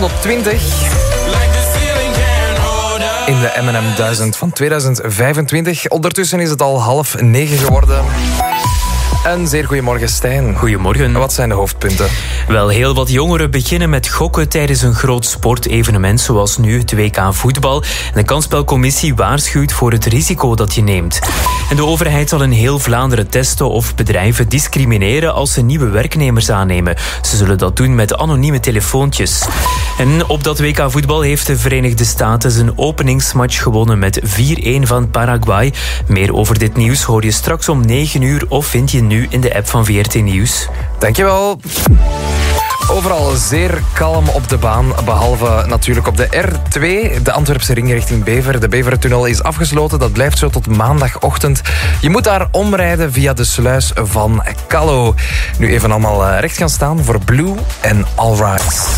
120. In de M&M 1000 van 2025. Ondertussen is het al 8:30 geworden. Een zeer goedemorgen, Stijn. Goedemorgen. Wat zijn de hoofdpunten? Wel, heel wat jongeren beginnen met gokken tijdens een groot sportevenement, zoals nu het WK voetbal. En de kansspelcommissie waarschuwt voor het risico dat je neemt. En de overheid zal in heel Vlaanderen testen of bedrijven discrimineren als ze nieuwe werknemers aannemen. Ze zullen dat doen met anonieme telefoontjes. En op dat WK voetbal heeft de Verenigde Staten zijn openingsmatch gewonnen met 4-1 van Paraguay. Meer over dit nieuws hoor je straks om 9 uur of vind je nu in de app van VRT Nieuws. Dankjewel. Overal zeer kalm op de baan, behalve natuurlijk op de R2, de Antwerpse ring richting Beveren. De Beverentunnel is afgesloten, dat blijft zo tot maandagochtend. Je moet daar omrijden via de sluis van Callo. Nu even allemaal recht gaan staan voor Blue en All Right.